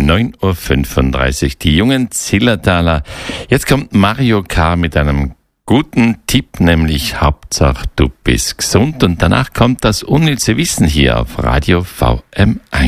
9.35 Uhr. Die jungen Zillertaler. Jetzt kommt Mario K. mit einem guten Tipp, nämlich Hauptsache du bist gesund. Und danach kommt das unnütze Wissen hier auf Radio VM1.